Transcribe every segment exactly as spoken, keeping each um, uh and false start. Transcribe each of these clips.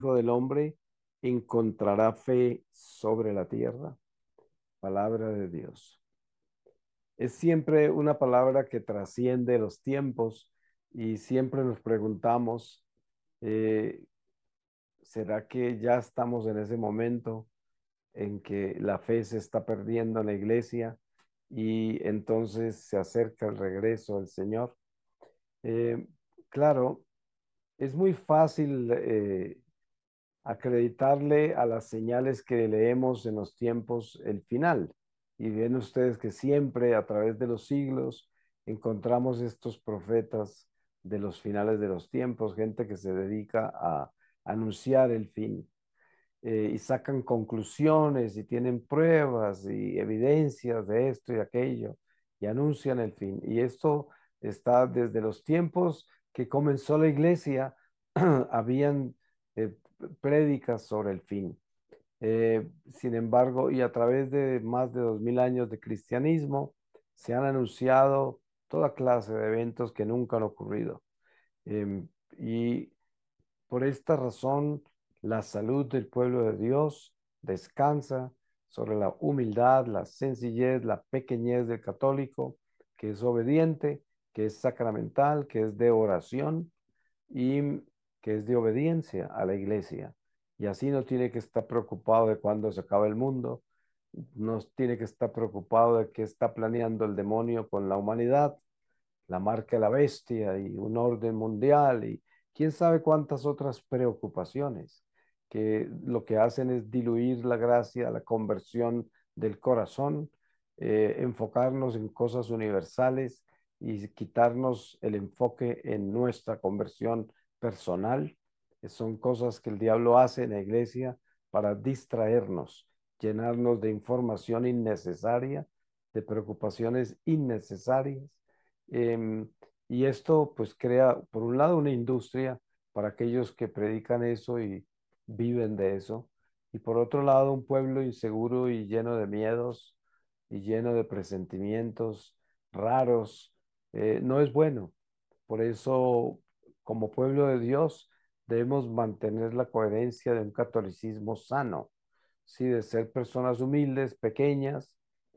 Hijo del Hombre encontrará fe sobre la tierra. Palabra de Dios. Es siempre una palabra que trasciende los tiempos y siempre nos preguntamos, eh, ¿será que ya estamos en ese momento en que la fe se está perdiendo en la iglesia y entonces se acerca el regreso del Señor? Eh, claro, es muy fácil eh, acreditarle a las señales que leemos en los tiempos el final. Y ven ustedes que siempre a través de los siglos encontramos estos profetas de los finales de los tiempos, gente que se dedica a anunciar el fin eh, y sacan conclusiones y tienen pruebas y evidencias de esto y aquello y anuncian el fin. Y esto está desde los tiempos que comenzó la iglesia, habían eh, prédicas sobre el fin. Eh, sin embargo, y a través de más de dos mil años de cristianismo, se han anunciado toda clase de eventos que nunca han ocurrido. Em, y por esta razón, la salud del pueblo de Dios descansa sobre la humildad, la sencillez, la pequeñez del católico, que es obediente, que es sacramental, que es de oración y que es de obediencia a la iglesia. Y así no tiene que estar preocupado de cuándo se acaba el mundo, no tiene que estar preocupado de qué está planeando el demonio con la humanidad, la marca de la bestia y un orden mundial y quién sabe cuántas otras preocupaciones que lo que hacen es diluir la gracia, la conversión del corazón, eh, enfocarnos en cosas universales y quitarnos el enfoque en nuestra conversión personal. Son cosas que el diablo hace en la iglesia para distraernos, llenarnos de información innecesaria, de preocupaciones innecesarias. Em, y esto pues crea, por un lado, una industria para aquellos que predican eso y viven de eso. Y por otro lado, un pueblo inseguro y lleno de miedos y lleno de presentimientos raros. Eh, no es bueno. Por eso, como pueblo de Dios, debemos mantener la coherencia de un catolicismo sano, sí, de ser personas humildes, pequeñas,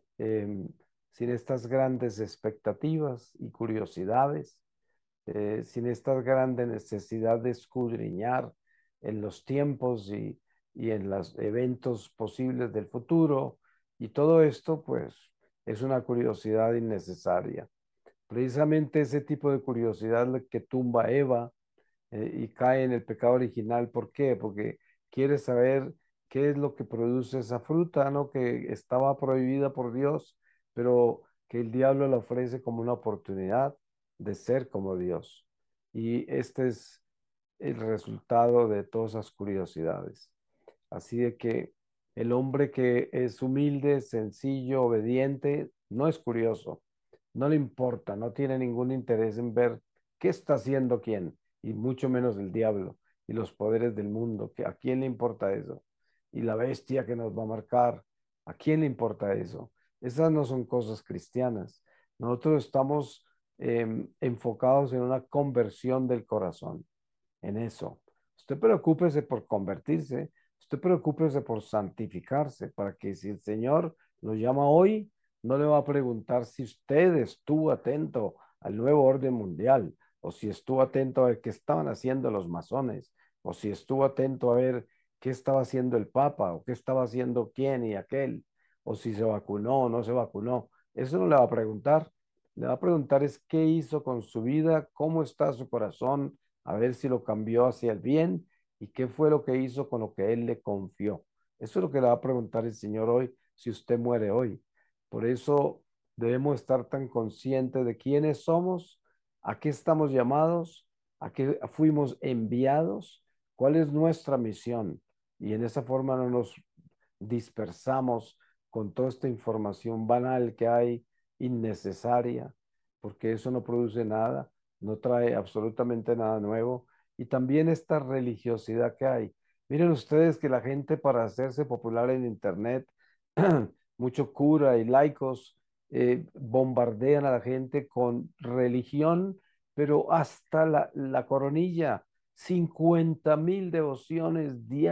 em, sin estas grandes expectativas y curiosidades, eh, sin esta grande necesidad de escudriñar en los tiempos y, y en los eventos posibles del futuro. Y todo esto, pues, es una curiosidad innecesaria. Precisamente ese tipo de curiosidad la que tumba a Eva eh, y cae en el pecado original. ¿Por qué? Porque quiere saber qué es lo que produce esa fruta, ¿no? Que estaba prohibida por Dios, pero que el diablo le ofrece como una oportunidad de ser como Dios. Y este es el resultado de todas esas curiosidades. Así de que el hombre que es humilde, sencillo, obediente, no es curioso, no le importa, no tiene ningún interés en ver qué está haciendo quién, y mucho menos el diablo y los poderes del mundo, que a quién le importa eso. Y la bestia que nos va a marcar, ¿a quién le importa eso? Esas no son cosas cristianas. Nosotros estamos eh, enfocados en una conversión del corazón, en eso. Usted preocúpese por convertirse, usted preocúpese por santificarse, para que si el Señor lo llama hoy, no le va a preguntar si usted estuvo atento al nuevo orden mundial, o si estuvo atento a ver qué estaban haciendo los masones, o si estuvo atento a ver qué estaba haciendo el Papa, o qué estaba haciendo quién y aquel, o si se vacunó o no se vacunó. Eso no le va a preguntar. Le va a preguntar es qué hizo con su vida, cómo está su corazón, a ver si lo cambió hacia el bien y qué fue lo que hizo con lo que él le confió. Eso es lo que le va a preguntar el Señor hoy, si usted muere hoy. Por eso debemos estar tan conscientes de quiénes somos, a qué estamos llamados, a qué fuimos enviados, cuál es nuestra misión. Y en esa forma no nos dispersamos con toda esta información banal que hay, innecesaria, porque eso no produce nada, no trae absolutamente nada nuevo. Y también esta religiosidad que hay. Miren ustedes que la gente para hacerse popular en Internet, mucho cura y laicos eh, bombardean a la gente con religión, pero hasta la, la coronilla. cincuenta mil devociones diarias